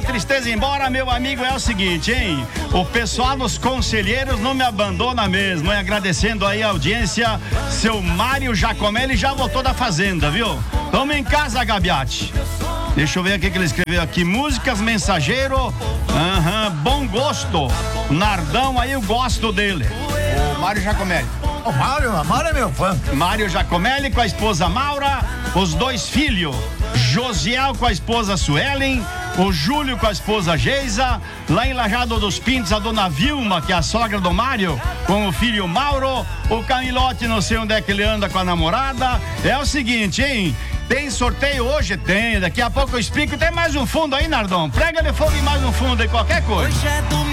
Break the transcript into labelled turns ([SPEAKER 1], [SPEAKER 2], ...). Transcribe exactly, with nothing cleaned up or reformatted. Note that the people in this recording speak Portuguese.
[SPEAKER 1] tristeza embora, meu amigo, é o seguinte, hein? O pessoal dos conselheiros não me abandona mesmo, hein? Agradecendo aí a audiência, seu Mário Giacomelli já voltou da fazenda, viu? Tamo em casa, Gabiati. Deixa eu ver aqui que ele escreveu aqui. Músicas Mensageiro, aham, bom gosto. Nardão aí, eu gosto dele.
[SPEAKER 2] O Mário Giacomelli.
[SPEAKER 3] O Mário, o Mário é meu fã.
[SPEAKER 1] Mário Giacomelli com a esposa Maura, os dois filhos, Josiel com a esposa Suelen, o Júlio com a esposa Geisa, lá em Lajado dos Pintos, a dona Vilma, que é a sogra do Mário, com o filho Mauro, o Camilote, não sei onde é que ele anda com a namorada. É o seguinte, hein? Tem sorteio hoje? Tem, daqui a pouco eu explico. Tem mais um fundo aí, Nardão? Prega de fogo e mais um fundo aí, qualquer coisa.